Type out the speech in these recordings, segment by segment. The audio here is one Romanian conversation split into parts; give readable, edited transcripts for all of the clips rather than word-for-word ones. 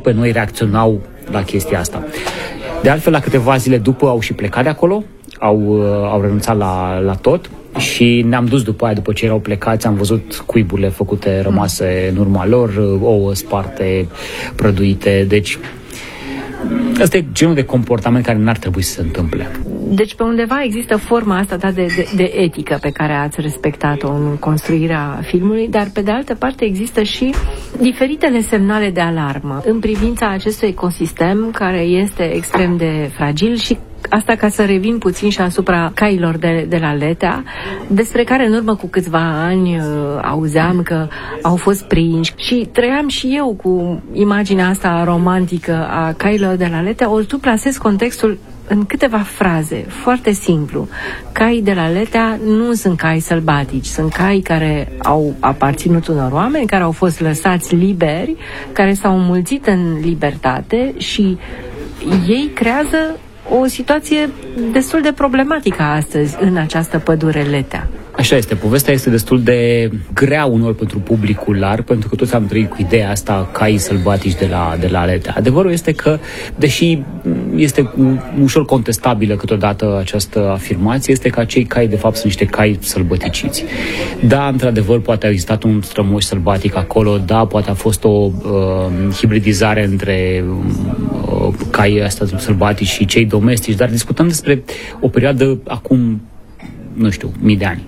pe noi reacționau la chestia asta. De altfel, la câteva zile după au și plecat de acolo, au renunțat la tot și ne-am dus după aia, după ce erau plecați, am văzut cuiburile făcute, rămase în urma lor, ouă sparte, prăduite, deci ăsta e genul de comportament care n-ar trebui să se întâmple. Deci pe undeva există forma asta de etică pe care ați respectat-o în construirea filmului, dar pe de altă parte există și diferitele semnale de alarmă în privința acestui ecosistem care este extrem de fragil și asta ca să revin puțin și asupra cailor de la Letea, despre care în urmă cu câțiva ani auzeam că au fost prinși și trăiam și eu cu imaginea asta romantică a cailor de la Letea, ori tu plasezi contextul în câteva fraze, foarte simplu. Caii de la Letea nu sunt cai sălbatici, sunt cai care au aparținut unor oameni, care au fost lăsați liberi, care s-au înmulțit în libertate și ei creează o situație destul de problematică astăzi în această pădure Letea. Așa este, povestea este destul de grea unor pentru publicul larg, pentru că toți am trăit cu ideea asta, caii sălbatici de la Letea. Adevărul este că, deși este ușor contestabilă câteodată această afirmație, este că acei cai de fapt sunt niște cai sălbăticiți. Da, într-adevăr, poate a existat un strămoș sălbatic acolo, da, poate a fost o hibridizare între caii astea sălbatici și cei domestici, dar discutăm despre o perioadă acum, nu știu, mii de ani.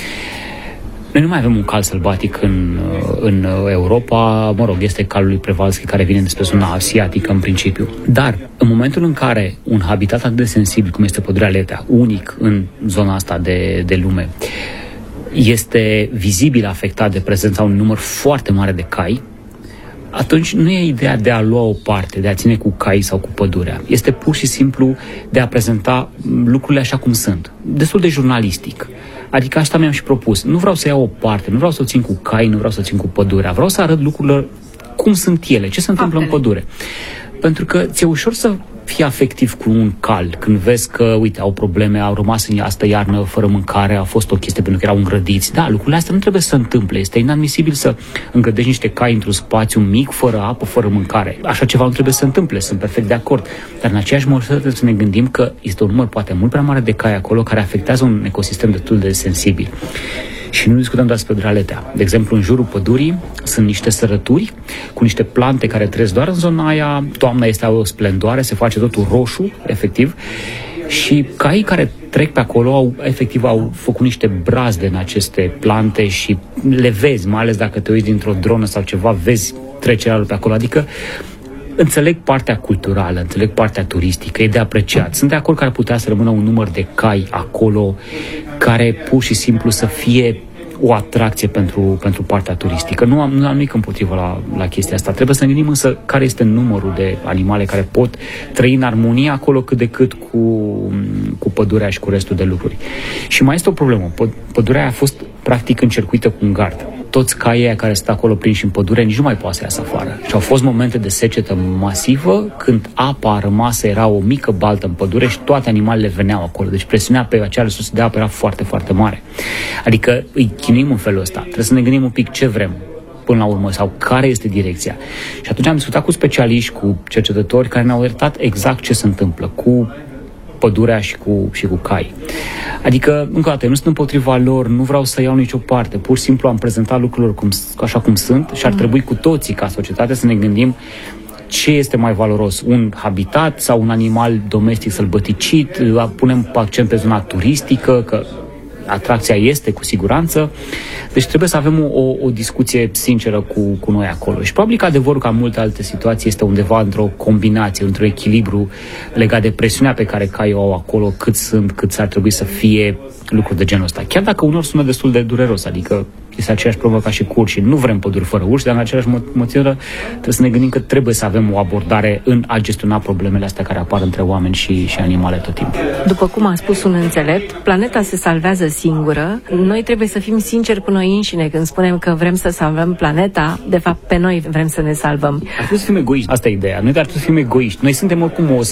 Noi nu mai avem un cal sălbatic în Europa, mă rog, este calul lui Przewalski care vine despre zona asiatică în principiu. Dar în momentul în care un habitat atât de sensibil cum este pădurea Letea, unic în zona asta de lume, este vizibil afectat de prezența unui număr foarte mare de cai, atunci nu e ideea de a lua o parte, de a ține cu cai sau cu pădurea. Este pur și simplu de a prezenta lucrurile așa cum sunt. Destul de jurnalistic. Adică asta mi-am și propus. Nu vreau să iau o parte, nu vreau să o țin cu cai, nu vreau să o țin cu pădurea. Vreau să arăt lucrurile cum sunt ele, ce se întâmplă în pădure. Pentru că ți-e ușor să fii afectiv cu un cal când vezi că, uite, au probleme, au rămas în asta iarnă fără mâncare, a fost o chestie pentru că erau îngrădiți. Da, lucrurile astea nu trebuie să se întâmple. Este inadmisibil să îngrădești niște cai într-un spațiu mic, fără apă, fără mâncare. Așa ceva nu trebuie să se întâmple, sunt perfect de acord. Dar în aceeași măsură trebuie să ne gândim că este un număr poate mult prea mare de cai acolo care afectează un ecosistem destul de sensibil. Și nu discutăm doar despre pădurea Letea. De exemplu, în jurul pădurii sunt niște sărături cu niște plante care trăiesc doar în zona aia. Toamna este o splendoare, se face totul roșu, efectiv. Și caii care trec pe acolo au făcut niște brazde în aceste plante și le vezi, mai ales dacă te uiți dintr-o dronă sau ceva, vezi trecerea lor pe acolo. Adică înțeleg partea culturală, înțeleg partea turistică, e de apreciat. Sunt de acord că ar putea să rămână un număr de cai acolo care pur și simplu să fie o atracție pentru partea turistică. Nu am nimic împotrivă la chestia asta. Trebuie să ne gândim însă care este numărul de animale care pot trăi în armonie acolo cât de cât cu pădurea și cu restul de lucruri. Și mai este o problemă. Pădurea a fost practic încercuită cu un gard. Toți caii care stă acolo prinși în pădure nici nu mai poate să iasă afară. Și au fost momente de secetă masivă când apa rămasă era o mică baltă în pădure și toate animalele veneau acolo. Deci presiunea pe acea resursă de apă era foarte, foarte mare. Adică îi chinuim în felul ăsta. Trebuie să ne gândim un pic ce vrem până la urmă sau care este direcția. Și atunci am discutat cu specialiști, cu cercetători care ne-au arătat exact ce se întâmplă cu pădurea și cu cai. Adică, încă o dată, nu sunt împotriva lor, nu vreau să iau nicio parte, pur și simplu am prezentat lucrurile așa cum sunt și ar trebui cu toții ca societate să ne gândim ce este mai valoros, un habitat sau un animal domestic sălbăticit, punem accent pe zona turistică, că atracția este cu siguranță, deci trebuie să avem o discuție sinceră cu noi acolo. Și probabil că adevărul ca în multe alte situații este undeva într-o combinație, într-un echilibru legat de presiunea pe care caii o au acolo, cât ar trebui să fie lucruri de genul ăsta. Chiar dacă unor sună destul de dureros, adică este aceeași problemă ca și cu urși. Nu vrem păduri fără urși, dar în același măsură trebuie să ne gândim că trebuie să avem o abordare în a gestiona problemele astea care apar între oameni și animale tot timpul. După cum a spus un înțelept, planeta se salvează singură. Noi trebuie să fim sinceri cu noi înșine când spunem că vrem să salvăm planeta, de fapt pe noi vrem să ne salvăm. Ar trebui să fim egoiști, asta e ideea. Noi ar trebui să fim egoiști. Noi suntem oricum o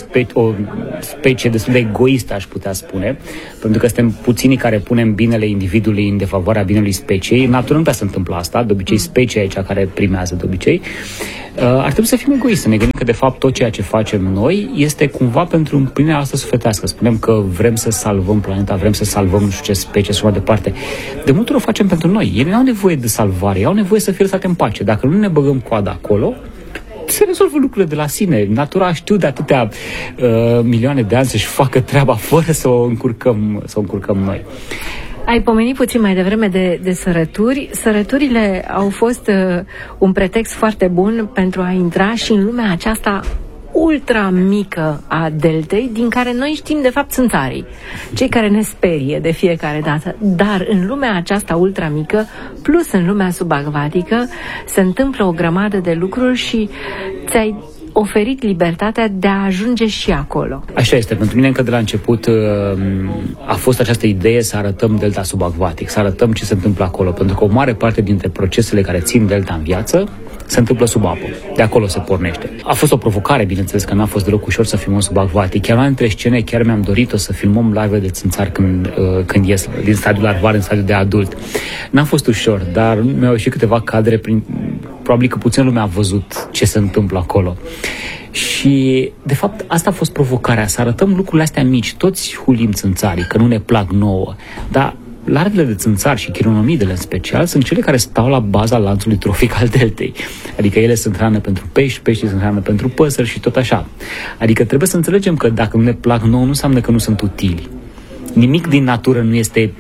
specie destul de egoistă, aș putea spune, pentru că suntem puținii care punem binele individului în defavoarea binelui speciei. natură nu prea se întâmplă asta, de obicei specia e cea care primează de obicei. Ar trebui să fim egoiști, să ne gândim că de fapt tot ceea ce facem noi este cumva pentru împlinirea asta sufletească. Spunem că vrem să salvăm planeta, vrem să salvăm nu știu ce specie și mai departe. De multe ori o facem pentru noi. Ele nu au nevoie de salvare, ei au nevoie să fie lăsate în pace. Dacă nu ne băgăm coada acolo, se rezolvă lucrurile de la sine. Natura știu de atâtea milioane de ani să-și facă treaba fără să o încurcăm noi. Ai pomenit puțin mai devreme de sărături. Sărăturile au fost un pretext foarte bun pentru a intra și în lumea aceasta ultra mică a deltei, din care noi știm de fapt țânțarii, cei care ne sperie de fiecare dată. Dar în lumea aceasta ultra mică, plus în lumea subacvatică, se întâmplă o grămadă de lucruri și ți-ai oferit libertatea de a ajunge și acolo. Așa este. Pentru mine încă de la început a fost această idee să arătăm delta subacvatic, să arătăm ce se întâmplă acolo, pentru că o mare parte dintre procesele care țin delta în viață se întâmplă sub apă. De acolo se pornește. A fost o provocare, bineînțeles, că n-a fost deloc ușor să filmăm subacvatic. Chiar una dintre scene chiar mi-am dorit-o să filmăm larve de țânțari când ies din stadiul larvar în stadiul de adult. N-a fost ușor, dar mi-au ieșit câteva cadre probabil că puțin lumea a văzut ce se întâmplă acolo. Și, de fapt, asta a fost provocarea, să arătăm lucrurile astea mici. Toți hulim țânțarii, că nu ne plac nouă, dar larvele de țânțari și chironomidele în special sunt cele care stau la baza lanțului trofic al deltei. Adică ele sunt hrană pentru pești, peștii sunt hrană pentru păsări și tot așa. Adică trebuie să înțelegem că dacă nu ne plac nouă, nu înseamnă că nu sunt utili. Nimic din natură nu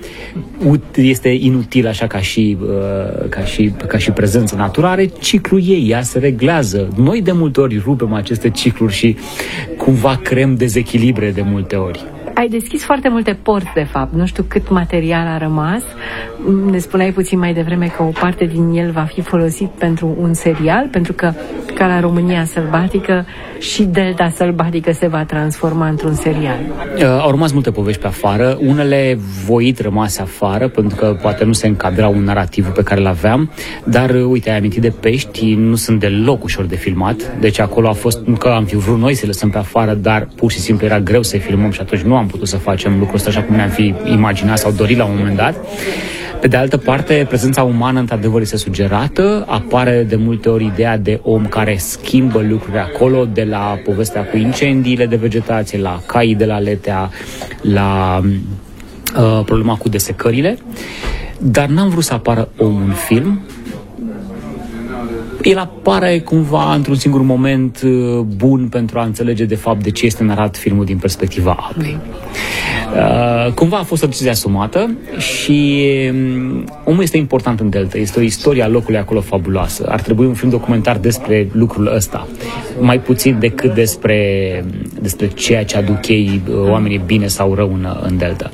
este inutil așa ca și prezență. Natura are ciclul ei, ea se reglează. Noi de multe ori rupem aceste cicluri și cumva creăm dezechilibre de multe ori. Ai deschis foarte multe porți, de fapt. Nu știu cât material a rămas. Ne spuneai puțin mai devreme că o parte din el va fi folosit pentru un serial, pentru că, ca la România Sălbatică, și Delta Sălbatică se va transforma într-un serial. Au rămas multe povești pe afară, unele voit rămase afară, pentru că poate nu se încadrau în narativul pe care l-aveam, dar, uite, ai amintit de pești, nu sunt deloc ușor de filmat, deci acolo a fost, nu că am fi vrut noi să lăsăm pe afară, dar pur și simplu era greu să filmăm și atunci nu am putut să facem lucrul ăsta așa cum ne-am fi imaginat sau dorit la un moment dat. Pe de altă parte, prezența umană într-adevăr este sugerată, apare de multe ori ideea de om care schimbă lucrurile acolo, de la povestea cu incendiile de vegetație, la caii de la Letea, la problema cu desecările, dar n-am vrut să apară omul în film. El apare cumva într-un singur moment bun pentru a înțelege de fapt de ce este narat filmul din perspectiva apei. Cumva a fost o decizie asumată și omul este important în Delta. Este o istorie a locului acolo fabuloasă. Ar trebui un film documentar despre lucrul ăsta, mai puțin decât despre ceea ce aduc ei, oamenii bine sau rău în Delta.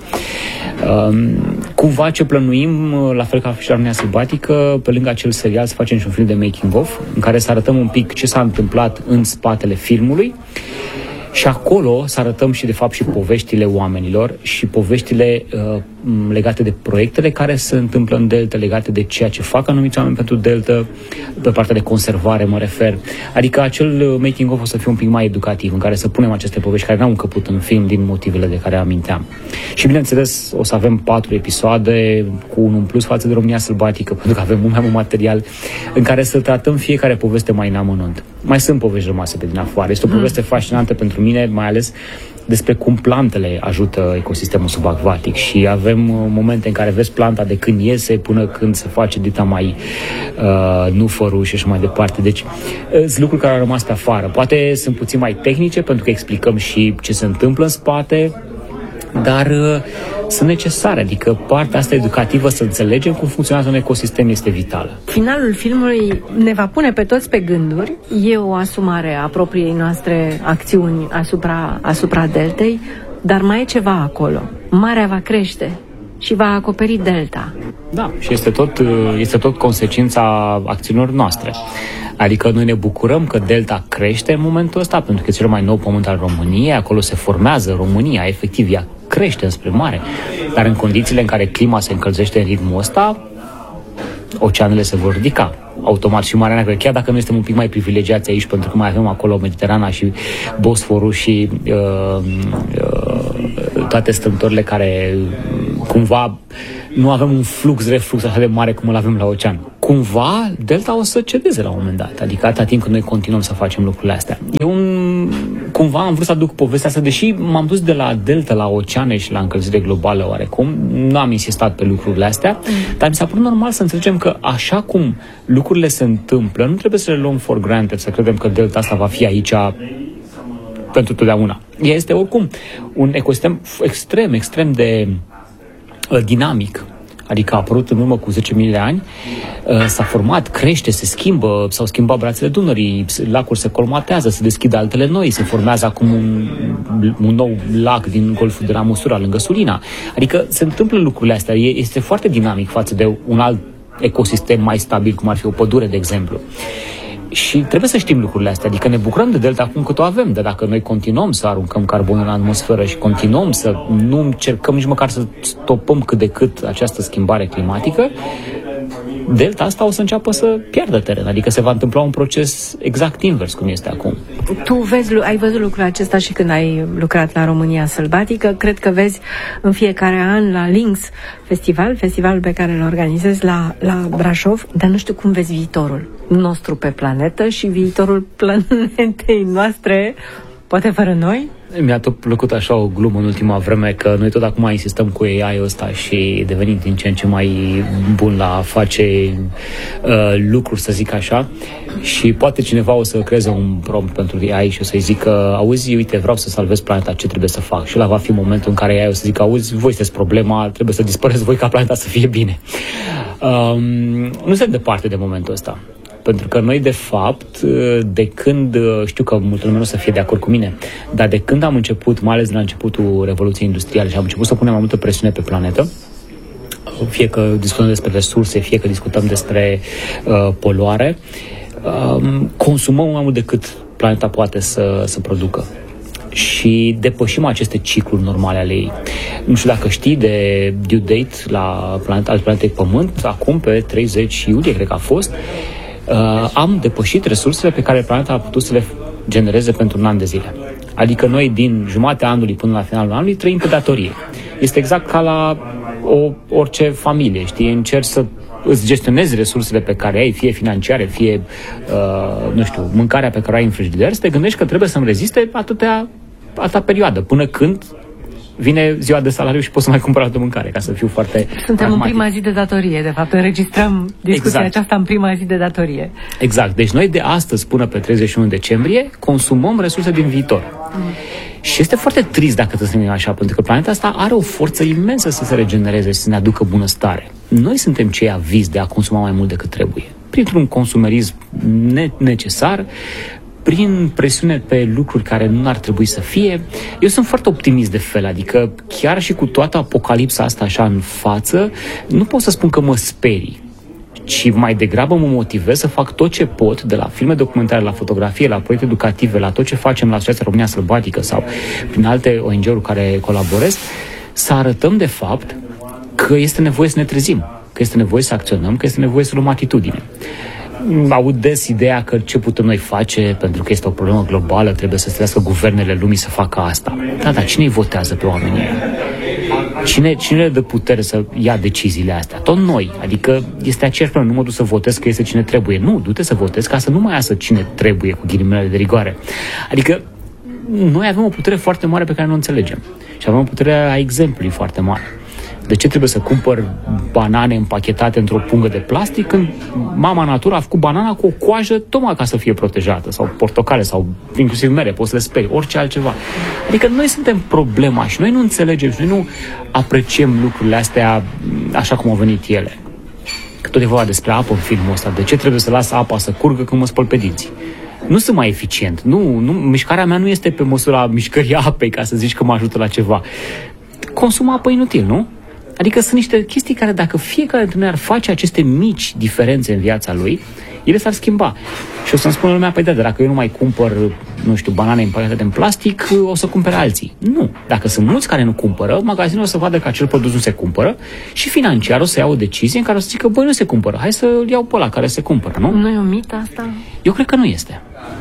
Cumva ce plănuim, la fel ca și la România Sălbatică, pe lângă acel serial să facem și un film de making of, în care să arătăm un pic ce s-a întâmplat în spatele filmului. Și acolo să arătăm și de fapt și poveștile oamenilor și poveștile legate de proiectele care se întâmplă în Delta, legate de ceea ce fac anumiți oameni pentru Delta, pe partea de conservare mă refer. Adică acel making of o să fie un pic mai educativ, în care să punem aceste povești care n-au încăput în film din motivele de care aminteam. Și bineînțeles o să avem 4 episoade cu unul în plus față de România Sălbatică, pentru că avem mult mai mult material în care să tratăm fiecare poveste mai în amănunt. Mai sunt povești rămase pe din afară. Este o poveste fascinantă pentru mine, mai ales despre cum plantele ajută ecosistemul subacvatic și avem momente în care vezi planta de când iese până când se face dita mai nufărul și așa mai departe. Deci sunt lucruri care au rămas pe afară. Poate sunt puțin mai tehnice pentru că explicăm și ce se întâmplă în spate, dar sunt necesare, adică partea asta educativă, să înțelegem cum funcționează un ecosistem, este vitală. Finalul filmului ne va pune pe toți pe gânduri. E o asumare a propriei noastre acțiuni asupra deltei, dar mai e ceva acolo. Marea va crește și va acoperi delta. Da, și este tot consecința acțiunilor noastre. Adică noi ne bucurăm că delta crește în momentul ăsta, pentru că e cel mai nou pământ al României, acolo se formează România, efectiv, ea crește înspre mare. Dar în condițiile în care clima se încălzește în ritmul ăsta, oceanele se vor ridica automat și Marea Neagră, chiar dacă noi suntem un pic mai privilegiați aici, pentru că mai avem acolo Mediterana și Bosforul și toate strâmtorile care cumva nu avem un reflux așa de mare cum îl avem la ocean. Cumva Delta o să cedeze la un moment dat, adică atâta timp când noi continuăm să facem lucrurile astea. Cumva am vrut să aduc povestea asta, deși m-am dus de la Delta la oceane și la încălzire globală oarecum, nu am insistat pe lucrurile astea, dar mi s-a părut normal să înțelegem că așa cum lucrurile se întâmplă, nu trebuie să le luăm for granted, să credem că Delta asta va fi aici pentru totdeauna. Ea este oricum un ecosistem extrem de dinamic. Adică a apărut în urmă cu 10.000 de ani, s-a format, crește, se schimbă, s-au schimbat brațele Dunării, lacuri se colmatează, se deschid altele noi, se formează acum un nou lac din Golful de la Măsura, lângă Sulina. Adică se întâmplă lucrurile astea, este foarte dinamic față de un alt ecosistem mai stabil, cum ar fi o pădure, de exemplu. Și trebuie să știm lucrurile astea, adică ne bucurăm de Delta acum cât o avem, dar dacă noi continuăm să aruncăm carbon în atmosferă și continuăm să nu încercăm nici măcar să stopăm cât de cât această schimbare climatică, Delta asta o să înceapă să piardă teren, adică se va întâmpla un proces exact invers cum este acum. Tu ai văzut lucrul acesta și când ai lucrat la România Sălbatică, cred că vezi în fiecare an la Lynx festivalul pe care îl organizezi la Brașov, dar nu știu cum vezi viitorul nostru pe planetă și viitorul planetei noastre, poate fără noi? Mi-a tot plăcut așa o glumă în ultima vreme că noi tot acum insistăm cu AI-ul ăsta și devenim din ce în ce mai bun la a face lucruri, să zic așa, și poate cineva o să creeze un prompt pentru AI și o să-i zică: auzi, uite, vreau să salvez planeta, ce trebuie să fac? Și ăla va fi momentul în care AI o să zică: auzi, voi sunteți problema, trebuie să dispăreți voi ca planeta să fie bine. Nu suntem departe de momentul ăsta. Pentru că noi, de fapt, de când, știu că multă lume nu o să fie de acord cu mine, dar de când am început, mai ales de la începutul Revoluției Industriale, și am început să punem mai multă presiune pe planetă, fie că discutăm despre resurse, fie că discutăm despre poluare, consumăm mai mult decât planeta poate să producă. Și depășim aceste cicluri normale ale ei. Nu știu dacă știi de due date al planetei Pământ, acum pe 30 iulie, cred că a fost, am depășit resursele pe care planeta a putut să le genereze pentru un an de zile. Adică noi din jumatea anului până la finalul anului trăim pe datorie. Este exact ca la orice familie, știi? Încerci să îți gestionezi resursele pe care ai, fie financiare, fie, mâncarea pe care ai în frigider, să te gândești că trebuie să-mi reziste atâta perioadă, până când vine ziua de salariu și poți să mai cumpăr altă mâncare, ca să fiu foarte Suntem pragmatic. în prima zi de datorie, de fapt, înregistrăm discuția aceasta în prima zi de datorie. Exact. Deci noi de astăzi până pe 31 decembrie consumăm resurse din viitor. Și este foarte trist dacă te gândim așa, pentru că planeta asta are o forță imensă să se regenereze și să ne aducă bunăstare. Noi suntem cei avizi de a consuma mai mult decât trebuie. Printr-un consumerism necesar, prin presiune pe lucruri care nu ar trebui să fie. Eu sunt foarte optimist de fel, adică chiar și cu toată apocalipsa asta așa în față, nu pot să spun că mă sperii, ci mai degrabă mă motivez să fac tot ce pot, de la filme documentare, la fotografie, la proiecte educative, la tot ce facem la Asociația România Sălbatică sau prin alte ONG-uri care colaborez, să arătăm de fapt că este nevoie să ne trezim, că este nevoie să acționăm, că este nevoie să luăm atitudine. Aud des ideea că ce putem noi face, pentru că este o problemă globală, trebuie să strească guvernele lumii să facă asta. Da, cine îi votează pe oamenii ăia? Cine le dă putere să ia deciziile astea? Tot noi. Adică este aceeași problemă. Nu mă duc să votez că este cine trebuie. Nu, du-te să votezi ca să nu mai iasă cine trebuie, cu ghilimele de rigoare. Adică noi avem o putere foarte mare pe care nu o înțelegem. Și avem o putere a exemplului foarte mare. De ce trebuie să cumpăr banane împachetate într-o pungă de plastic când mama natură a făcut banana cu o coajă tocmai ca să fie protejată, sau portocale, sau inclusiv mere, poți să le speri, orice altceva. Adică noi suntem problema și noi nu înțelegem și noi nu apreciem lucrurile astea așa cum au venit ele. Că tot e vorba despre apă în filmul ăsta. De ce trebuie să las apa să curgă când mă spăl pe dinți? Nu sunt mai eficient. Nu, mișcarea mea nu este pe măsura mișcării apei ca să zici că mă ajută la ceva. Consum apă inutil, nu? Adică sunt niște chestii care, dacă fiecare dintre noi ar face aceste mici diferențe în viața lui, ele s-ar schimba. Și o să-mi spună lumea: păi da, dar dacă eu nu mai cumpăr, banane împachetate în plastic, o să cumpere alții. Nu. Dacă sunt mulți care nu cumpără, magazinul o să vadă că acel produs nu se cumpără și financiar o să ia o decizie în care o să zică: băi, nu se cumpără, hai să-l iau pe ăla care se cumpără, nu? Nu e un mit asta? Eu cred că nu este.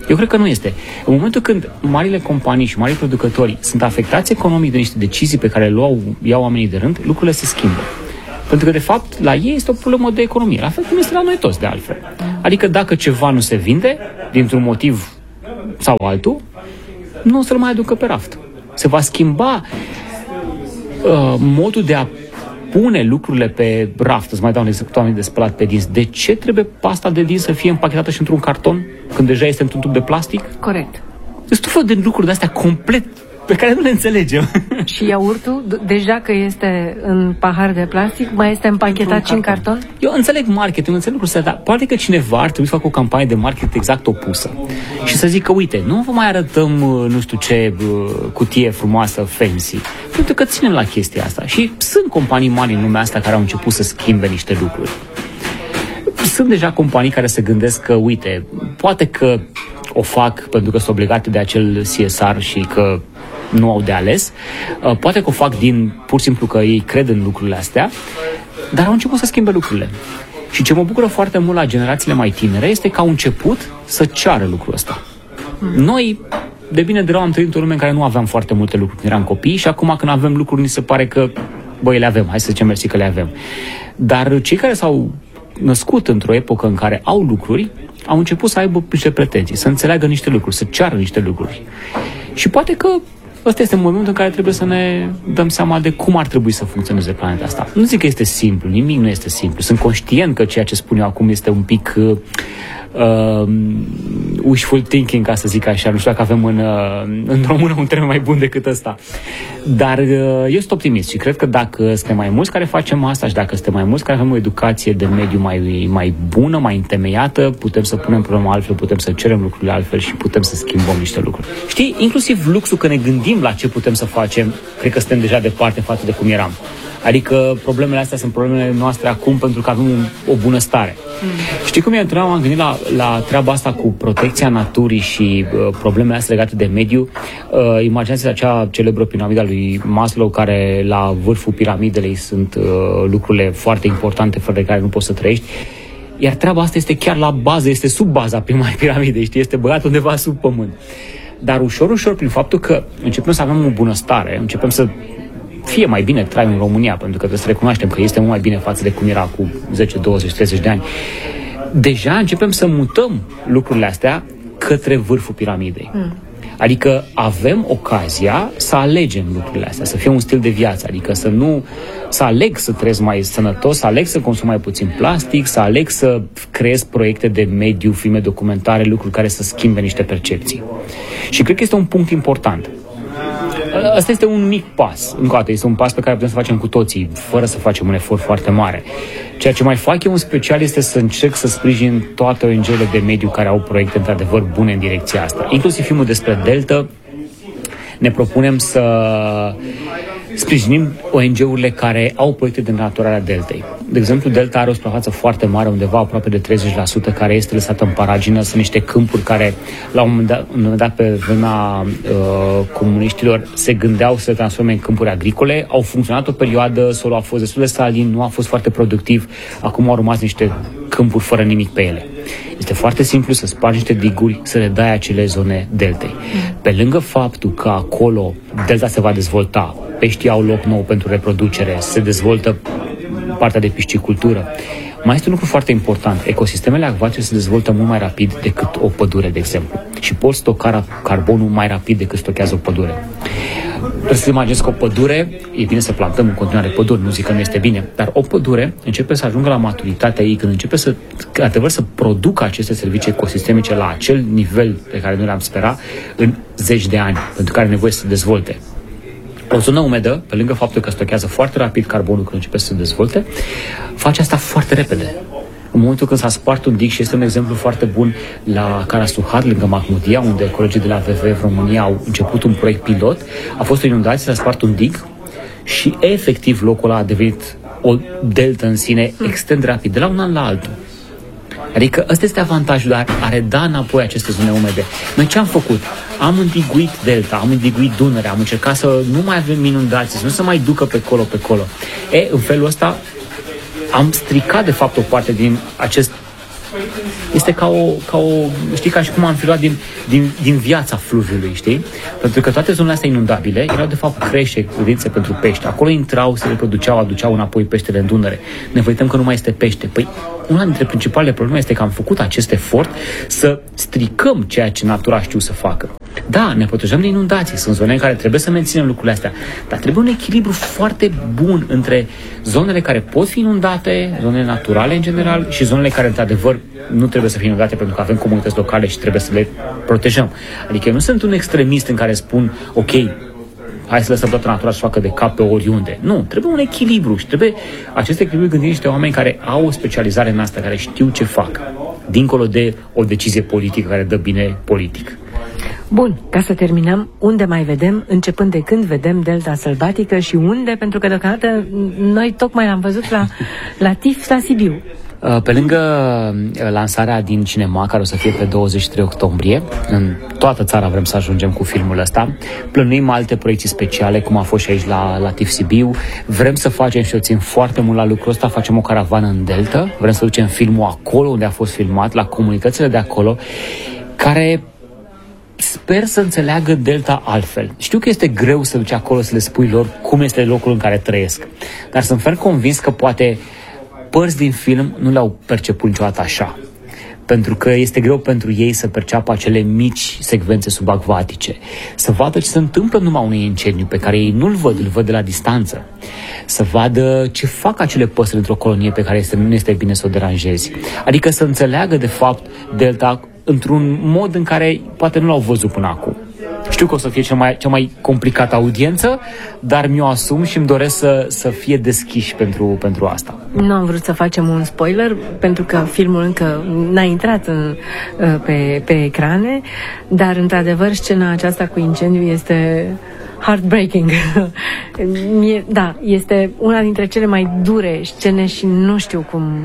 Eu cred că nu este. În momentul când marile companii și marii producători sunt afectați economic de niște decizii pe care le iau oamenii de rând, lucrurile se schimbă. Pentru că, de fapt, la ei este o problemă de economie, la fel cum este la noi toți, de altfel. Adică dacă ceva nu se vinde, dintr-un motiv sau altul, nu o să-l mai aducă pe raft. Se va schimba modul de a pune lucrurile pe raft. Îți mai dau un exemplu, oamenii de spălat pe dinți. De ce trebuie pasta de dinți să fie împachetată și într-un carton, când deja este într-un tub de plastic? Corect. Sunt tot fel de lucruri de-astea complet pe care nu le înțelegem. Și iaurtul, deja că este în pahar de plastic, mai este împachetat și în carton? Eu înțeleg marketing, înțeleg lucrurile astea, dar poate că cineva ar trebui să facă o campanie de marketing exact opusă. Și să zică, uite, nu vă mai arătăm, nu știu ce, cutie frumoasă, fancy, pentru că ținem la chestia asta. Și sunt companii mari în lumea asta care au început să schimbe niște lucruri. Sunt deja companii care se gândesc că, uite, poate că o fac pentru că sunt obligate de acel CSR și că nu au de ales, poate că o fac din pur și simplu că ei cred în lucrurile astea, dar au început să schimbe lucrurile. Și ce mă bucură foarte mult la generațiile mai tinere este că au început să ceară lucrul ăsta. Noi, de bine de rău, am trăit într-o lume în care nu aveam foarte multe lucruri când eram copii și acum când avem lucruri, ni se pare că, băi, le avem, hai să zicem mersi că le avem. Dar cei care s-au născut într-o epocă în care au lucruri, au început să aibă niște pretenții, să înțeleagă niște lucruri, să ceară niște lucruri. Și poate că ăsta este momentul în care trebuie să ne dăm seama de cum ar trebui să funcționeze planeta asta. Nu zic că este simplu, nimic nu este simplu. Sunt conștient că ceea ce spun eu acum este un pic wishful thinking, ca să zic așa. Nu știu dacă avem în română un termen mai bun decât ăsta. Dar eu sunt optimist și cred că dacă suntem mai mulți care facem asta și dacă suntem mai mulți care avem o educație de mediu mai bună, mai întemeiată, putem să punem problema altfel, putem să cerem lucrurile altfel și putem să schimbăm niște lucruri. Știi, inclusiv luxul, că ne gândim la ce putem să facem, cred că suntem deja departe față de cum eram. Adică problemele astea sunt problemele noastre acum pentru că avem o bunăstare. Știi cum m-am gândit la treaba asta cu protecția naturii și problemele astea legate de mediu? Imaginați-vă acea celebră piramidă a lui Maslow, care la vârful piramidei sunt lucrurile foarte importante fără de care nu poți să trăiești. Iar treaba asta este chiar la bază, este sub baza primei piramide, știi? Este băgat undeva sub pământ. Dar ușor, ușor, prin faptul că începem să avem o bunăstare, începem să fie mai bine trai în România, pentru că trebuie să recunoaștem că este mult mai bine față de cum era cu 10, 20, 30 de ani. Deja începem să mutăm lucrurile astea către vârful piramidei. Adică avem ocazia să alegem lucrurile astea, să fie un stil de viață, adică să aleg să trăiesc mai sănătos, să aleg să consum mai puțin plastic, să aleg să creez proiecte de mediu, filme documentare, lucruri care să schimbe niște percepții. Și cred că este un punct important. Asta este un mic pas. Încă o dată, este un pas pe care putem să facem cu toții, fără să facem un efort foarte mare. Ceea ce mai fac eu în special este să încerc să sprijin toate ONG-urile de mediu care au proiecte într-adevăr bune în direcția asta. Inclusiv filmul despre Delta, ne propunem să sprijinim ONG-urile care au proiecte de naturare a deltei. De exemplu, Delta are o suprafață foarte mare, undeva aproape de 30%, care este lăsată în paragină. Sunt niște câmpuri care, la un moment dat pe vremea comuniștilor, se gândeau să se transforme în câmpuri agricole. Au funcționat o perioadă, solul a fost destul de salin, nu a fost foarte productiv. Acum au rămas niște câmpuri fără nimic pe ele. Este foarte simplu să spargi niște diguri, să le dai acele zone deltei. Pe lângă faptul că acolo delta se va dezvolta, peștii au loc nou pentru reproducere, se dezvoltă partea de piscicultură. Mai este un lucru foarte important. Ecosistemele acvatice se dezvoltă mult mai rapid decât o pădure, de exemplu. Și poți stoca carbonul mai rapid decât stochează o pădure. Trebuie să imaginezi că o pădure, e bine să plantăm în continuare păduri, nu zic că nu este bine, dar o pădure începe să ajungă la maturitatea ei, când începe să producă aceste servicii ecosistemice la acel nivel pe care noi le-am sperat în zeci de ani, pentru că are nevoie să se dezvolte. O zonă umedă, pe lângă faptul că stochează foarte rapid carbonul când începe să se dezvolte, face asta foarte repede. În momentul când s-a spart un dig, și este un exemplu foarte bun la Karasuhat, lângă Mahmudia, unde colegii de la WWF România au început un proiect pilot, a fost o inundație, s-a spart un dig și efectiv locul ăla a devenit o deltă în sine extrem de rapid, de la un an la altul. Adică ăsta este avantajul de a reda înapoi aceste zone umede. Noi ce am făcut? Am îndiguit delta, am îndiguit Dunărea, am încercat să nu mai avem inundații, să nu se mai ducă pe colo. În felul ăsta am stricat de fapt o parte din acest Este ca o știi, ca și cum am fi luat din viața fluviului, știi? Pentru că toate zonele astea inundabile erau de fapt crește, credințe pentru pește. Acolo intrau, se reproduceau, aduceau înapoi peștele în Dunăre. Ne uităm că nu mai este pește. Păi, una dintre principalele probleme este că am făcut acest efort să stricăm ceea ce natura știu să facă. Da, ne protejăm de inundații, sunt zone în care trebuie să menținem lucrurile astea, dar trebuie un echilibru foarte bun între zonele care pot fi inundate, zonele naturale în general, și zonele care, într-adevăr, nu trebuie să fie inundate pentru că avem comunități locale și trebuie să le protejăm. Adică eu nu sunt un extremist în care spun, ok, hai să lăsăm toată natura să facă de cap pe oriunde. Nu, trebuie un echilibru și trebuie acest echilibru gândit niște oameni care au o specializare în asta, care știu ce fac, dincolo de o decizie politică care dă bine politic. Bun, ca să terminăm, unde mai vedem, începând de când vedem Delta Sălbatică și unde? Pentru că deocamdată noi tocmai l-am văzut la TIFF la Sibiu. Pe lângă lansarea din cinema, care o să fie pe 23 octombrie, în toată țara vrem să ajungem cu filmul ăsta, plănuim alte proiecții speciale, cum a fost și aici la TIFF Sibiu. Vrem să facem și eu țin foarte mult la lucrul ăsta, facem o caravană în Delta, vrem să ducem filmul acolo unde a fost filmat, la comunitățile de acolo, care sper să înțeleagă Delta altfel. Știu că este greu să duci acolo să le spui lor cum este locul în care trăiesc, dar sunt ferm convins că poate părți din film nu le-au perceput niciodată așa. Pentru că este greu pentru ei să perceapă acele mici secvențe subacvatice, să vadă ce se întâmplă în urma unui incendiu pe care ei nu-l văd, îl văd de la distanță, să vadă ce fac acele păsări într-o colonie pe care nu este bine să o deranjezi. Adică să înțeleagă de fapt Delta într-un mod în care poate nu l-au văzut până acum. Știu că o să fie cea mai complicată audiență, dar mi-o asum și îmi doresc să fie deschiși pentru asta. Nu am vrut să facem un spoiler, pentru că filmul încă n-a intrat pe ecrane, dar într-adevăr scena aceasta cu incendiu este heartbreaking. Da, este una dintre cele mai dure scene și nu știu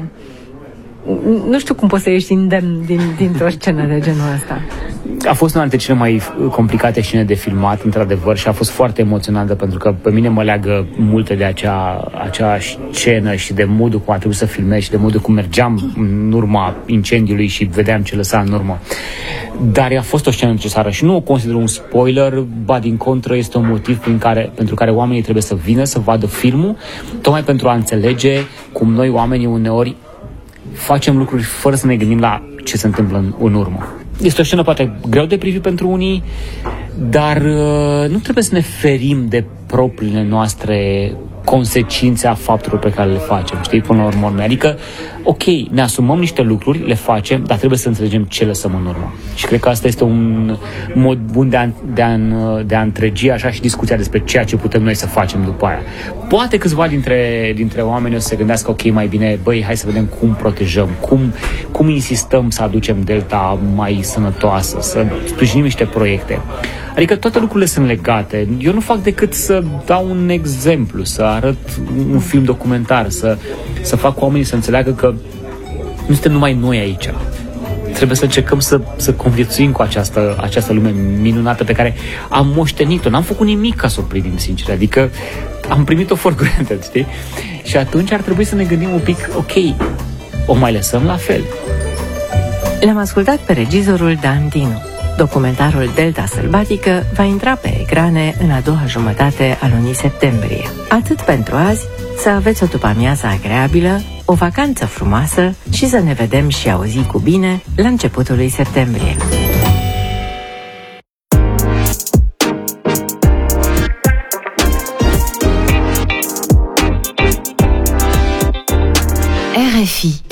cum poți să ieși indemn dintr-o scenă de genul ăsta. A fost una dintre cele mai complicate scene de filmat, într-adevăr, și a fost foarte emoționantă, pentru că pe mine mă leagă multe de acea scenă și de modul cum a trebuit să filmez și de modul cum mergeam în urma incendiului și vedeam ce lăsa în urmă. Dar a fost o scenă necesară și nu o consider un spoiler, ba din contră este un motiv pentru care oamenii trebuie să vină să vadă filmul, tocmai pentru a înțelege cum noi oamenii uneori facem lucruri fără să ne gândim la ce se întâmplă în urmă. Este o scenă poate greu de privit pentru unii, dar nu trebuie să ne ferim de propriile noastre consecințe a faptelor pe care le facem, știi, până la urmă. Adică, ok, ne asumăm niște lucruri, le facem, dar trebuie să înțelegem ce lăsăm în urmă. Și cred că asta este un mod bun de a întregi așa și discuția despre ceea ce putem noi să facem după aia. Poate câțiva dintre oameni o să se gândească, ok, mai bine, băi, hai să vedem cum protejăm, cum insistăm să aducem Delta mai sănătoasă, să sprijinim niște proiecte. Adică toate lucrurile sunt legate. Eu nu fac decât să dau un exemplu, să arăt un film documentar, să fac oamenii să înțeleagă că nu suntem numai noi aici. Trebuie să încercăm să conviețuim cu această lume minunată pe care am moștenit-o. N-am făcut nimic ca să o primim, sincer. Adică am primit-o for granted, știi? Și atunci ar trebui să ne gândim un pic, ok, o mai lăsăm la fel. L-am ascultat pe regizorul Dan Dinu. Documentarul Delta Sălbatică va intra pe ecrane în a doua jumătate a lunii septembrie. Atât pentru azi, să aveți o după-amiază agreabilă, o vacanță frumoasă și să ne vedem și auzi cu bine la începutul lui septembrie. RFI